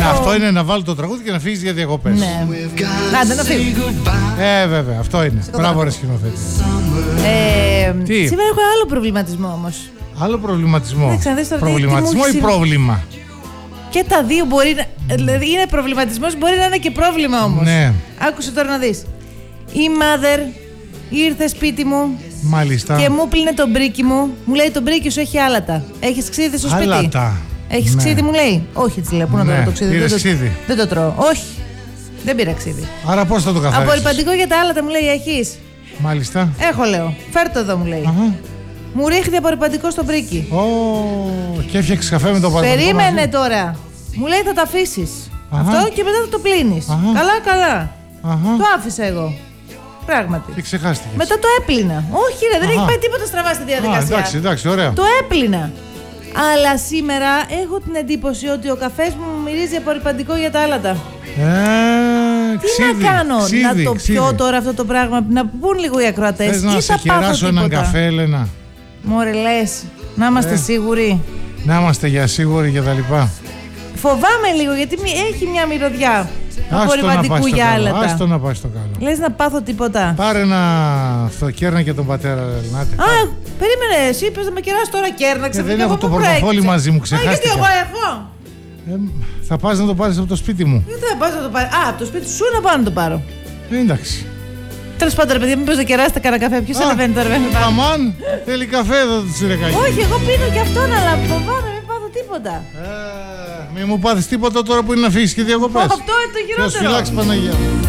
αυτό είναι να βάλει το τραγούδι και να φύγει για διακοπές. Ναι. Άντε να φύγει. Βέβαια, αυτό είναι. Μπράβο, ρε σκηνοθέτη. Σήμερα έχω άλλο προβληματισμό όμως. Άλλο προβληματισμό. Προβληματισμό ή πρόβλημα? Και τα δύο μπορεί να. Δηλαδή είναι προβληματισμός, μπορεί να είναι και πρόβλημα όμως. Ναι. Άκουσε τώρα να δεις. Η mother ήρθε σπίτι μου. Μάλιστα. Και μου πλύνε τον μπρίκι μου. Μου λέει: το μπρίκι σου έχει άλατα. Έχεις ξύδι στο σπίτι? Άλατα. Έχεις ξύδι, μου λέει. Όχι, της λέω. Πού να το ξύδι? Δεν το τρώω. Όχι. Δεν πήρα ξύδι. Άρα πώς θα το καθάρισεις? Απορριπαντικό για τα άλατα, μου λέει: έχεις? Μάλιστα. Έχω, λέω. Φέρ' το εδώ, μου λέει. Μου ρίχνει απορριπαντικό στο μπρίκι. Και έφτιαξε καφέ με το απορριπαντικό. Περίμενε τώρα. Μου λέει: θα τα αφήσεις. Αυτό και μετά θα το πλύνεις. Καλά. Το άφησα εγώ. Πράγματι. Και ξεχάστηκες. Μετά το έπλυνα. Όχι, ρε, δεν έχει πάει τίποτα στραβά στη διαδικασία. Εντάξει, ωραία. Το έπλυνα. Αλλά σήμερα έχω την εντύπωση ότι ο καφές μου μυρίζει απορριπαντικό για τα άλατα. Τι να κάνω, να το πιω τώρα αυτό το πράγμα, να πούν λίγο οι ακροατές? Θες να σε κεράσω έναν καφέ, Έλενα? Μωρέ, λες, να είμαστε σίγουροι. Να είμαστε για σίγουροι και τα λοιπά. Φοβάμαι λίγο γιατί έχει μια μυρωδιά απορριπαντικού για άλατα. Άστο να πάει στο καλό. Λες να πάθω τίποτα? Πάρε ένα αυτό, κέρνα και τον πατέρα, Ελνάτη. Περίμενε, εσύ είπες να με κεράσει τώρα κέρνα, ξαφνικά. Δεν έχω το πορτοφόλι μαζί μου, ξεχάστηκα. Γιατί εγώ έχω? Θα πας να το πάρεις από το σπίτι μου. Δεν θα πας να το πάρεις? Από το σπίτι σου να πάω να το πάρω. Εντάξει. Τέλος πάντων, ρε παιδιά, μήπως να κεράσετε κανένα καφέ? Ποιος ανεβαίνει τώρα? Αμάν, θέλει καφέ εδώ το τσιρεκάκι. Όχι, εγώ πίνω και αυτόν, αλλά φοβάμαι μην πάθω τίποτα. Μη μου πάθεις τίποτα τώρα που είναι να φύγεις και διακοπές. Αυτό είναι το χειρότερο. Ποιος φυλάξει, Παναγία?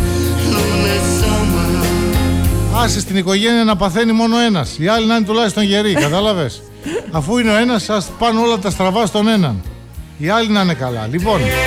Άσε στην οικογένεια να παθαίνει μόνο ένας. Οι άλλοι να είναι τουλάχιστον γεροί, κατάλαβες? Αφού είναι ο ένας, ας πάνε όλα τα στραβά στον έναν. Οι άλλοι να είναι καλά. Λοιπόν.